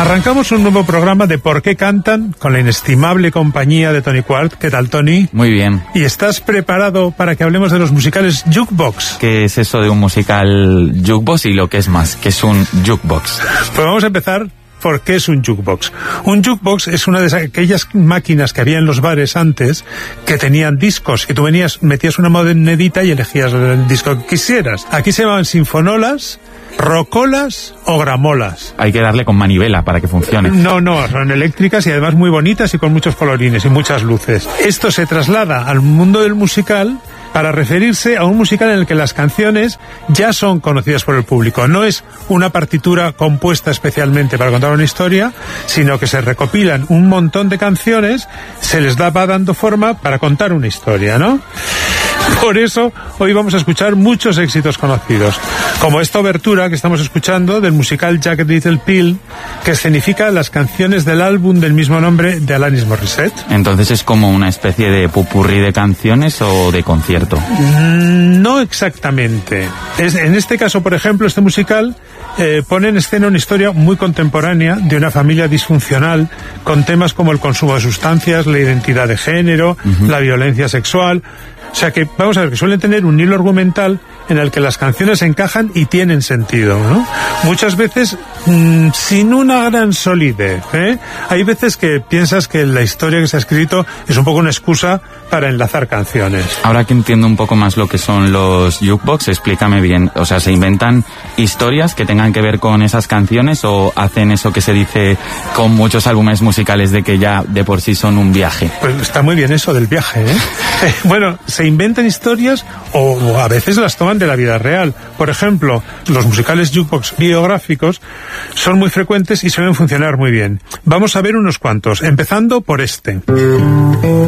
Arrancamos un nuevo programa de ¿Por qué cantan? Con la inestimable compañía de Tony Quart. ¿Qué tal, Tony? Muy bien. ¿Y estás preparado para que hablemos de los musicales jukebox? ¿Qué es eso de un musical jukebox y lo que es más? ¿Qué es un jukebox? Pues vamos a empezar. ¿Por qué es un jukebox? Un jukebox es una de aquellas máquinas que había en los bares antes que tenían discos y tú metías una monedita y elegías el disco que quisieras. Aquí se llamaban sinfonolas, rocolas o gramolas. Hay que darle con manivela para que funcione. No, son eléctricas y además muy bonitas y con muchos colorines y muchas luces. Esto se traslada al mundo del musical para referirse a un musical en el que las canciones ya son conocidas por el público. No es una partitura compuesta especialmente para contar una historia, sino que se recopilan un montón de canciones, se les va dando forma para contar una historia, ¿no? Por eso, hoy vamos a escuchar muchos éxitos conocidos, como esta obertura que estamos escuchando del musical Jagged Little Pill, que escenifica las canciones del álbum del mismo nombre de Alanis Morissette. Entonces es como una especie de popurrí de canciones o de concierto. No exactamente. En este caso, por ejemplo, este musical pone en escena una historia muy contemporánea de una familia disfuncional con temas como el consumo de sustancias, la identidad de género, la violencia sexual. O sea que, vamos a ver, que suelen tener un hilo argumental en el que las canciones encajan y tienen sentido, ¿no? Muchas veces sin una gran solidez, ¿eh? Hay veces que piensas que la historia que se ha escrito es un poco una excusa para enlazar canciones. Ahora que entiendo un poco más lo que son los jukebox, explícame bien. O sea, ¿se inventan historias que tengan que ver con esas canciones o hacen eso que se dice con muchos álbumes musicales de que ya de por sí son un viaje? Pues está muy bien eso del viaje, ¿eh? Bueno, se inventan historias o a veces las toman de la vida real. Por ejemplo, los musicales jukebox biográficos son muy frecuentes y suelen funcionar muy bien. Vamos a ver unos cuantos, empezando por este.